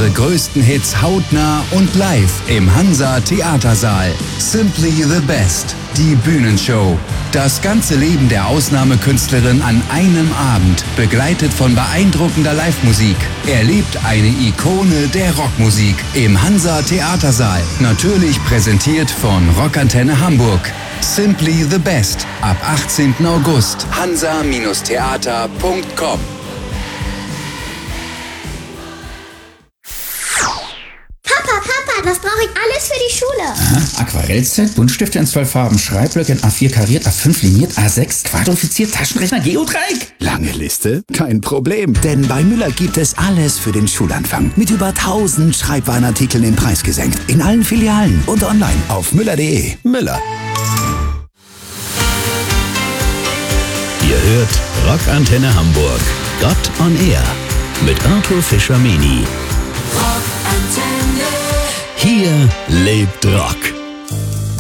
Ihre größten Hits hautnah und live im Hansa Theatersaal. Simply the Best, die Bühnenshow. Das ganze Leben der Ausnahmekünstlerin an einem Abend, begleitet von beeindruckender Live-Musik. Erlebt eine Ikone der Rockmusik im Hansa Theatersaal. Natürlich präsentiert von Rockantenne Hamburg. Simply the Best. Ab 18. August. hansa-theater.com. Was brauche ich alles für die Schule? Aha, Aquarellset, Buntstifte in 12 Farben, Schreibblöcke in A4 kariert, A5 liniert, A6 quadrifiziert, Taschenrechner, Geodreieck. Lange Liste? Kein Problem, denn bei Müller gibt es alles für den Schulanfang. Mit über 1000 Schreibwarenartikeln den Preis gesenkt. In allen Filialen und online auf müller.de. Müller. Ihr hört Rockantenne Hamburg. Gott on Air mit Arthur Fischer-Meni. Hier lebt Rock.